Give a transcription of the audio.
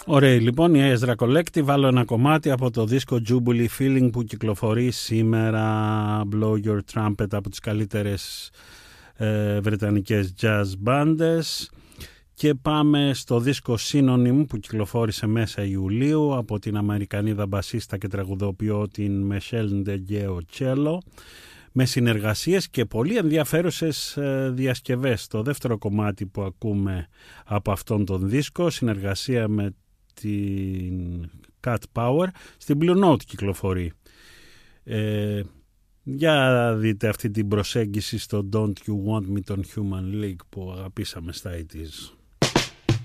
Ωραία, λοιπόν, η Ezra Collective, βάλω ένα κομμάτι από το δίσκο Jubilee Feeling που κυκλοφορεί σήμερα, Blow Your Trumpet, από τις καλύτερες βρετανικές jazz μπάντες. Και πάμε στο δίσκο Synonym που κυκλοφόρησε μέσα Ιουλίου από την Αμερικανίδα μπασίστα και τραγουδοποιό την Michelle Ndegeocello, Cello, με συνεργασίες και πολύ ενδιαφέρουσες διασκευές. Το δεύτερο κομμάτι που ακούμε από αυτόν τον δίσκο, συνεργασία με την Cat Power, στην Blue Note κυκλοφορεί. Για δείτε αυτή την προσέγγιση στο Don't You Want Me των Human League που αγαπήσαμε στα 80's.